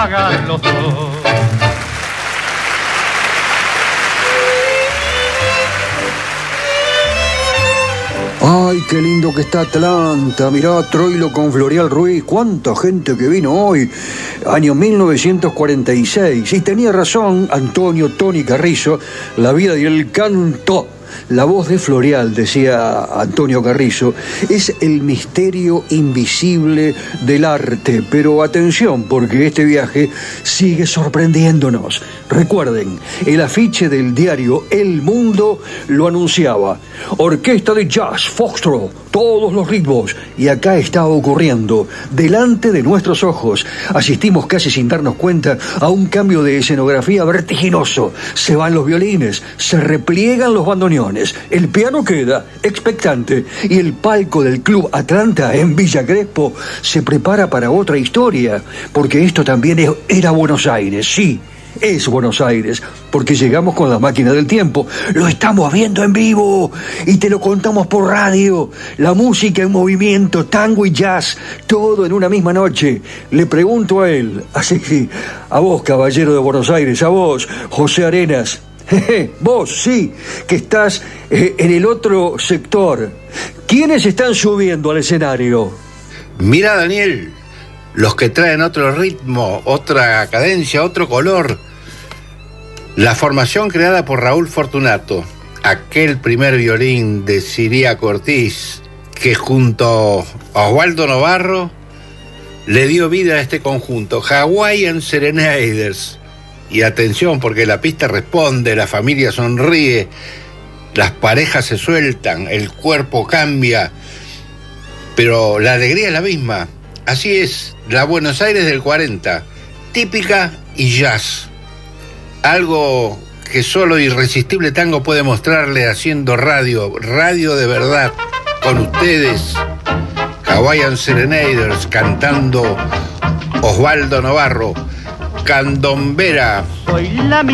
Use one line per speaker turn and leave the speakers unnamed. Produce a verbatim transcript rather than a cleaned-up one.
pagan los dos.
Ay, qué lindo que está Atlanta. Mirá, Troilo con Floreal Ruiz. Cuánta gente que vino hoy. Año mil novecientos cuarenta y seis. Y tenía razón Antonio Tony Carrizo. La vida y el canto. La voz de Floreal, decía Antonio Carrizo, es el misterio invisible del arte. Pero atención, porque este viaje sigue sorprendiéndonos. Recuerden, el afiche del diario El Mundo lo anunciaba. Orquesta de jazz, foxtrot, todos los ritmos. Y acá está ocurriendo, delante de nuestros ojos. Asistimos casi sin darnos cuenta a un cambio de escenografía vertiginoso. Se van los violines, se repliegan los bandoneones. El piano queda expectante y el palco del Club Atlanta en Villa Crespo se prepara para otra historia, porque esto también es, era Buenos Aires, sí, es Buenos Aires, porque llegamos con la máquina del tiempo, lo estamos viendo en vivo y te lo contamos por radio, la música en movimiento, tango y jazz, todo en una misma noche. Le pregunto a él, así, a vos, caballero de Buenos Aires, a vos, José Arenas, vos, sí, que estás eh, en el otro sector. ¿Quiénes están subiendo al escenario?
Mira, Daniel, los que traen otro ritmo, otra cadencia, otro color. La formación creada por Raúl Fortunato, aquel primer violín de Ciriaco Ortiz, que junto a Osvaldo Novarro le dio vida a este conjunto, Hawaiian Serenaders. Y atención, porque la pista responde, la familia sonríe, las parejas se sueltan, el cuerpo cambia, pero la alegría es la misma. Así es, la Buenos Aires del cuarenta, típica y jazz. Algo que solo Irresistible Tango puede mostrarle haciendo radio, radio de verdad, con ustedes, Hawaiian Serenaders, cantando Osvaldo Novarro, Candombera.
Soy la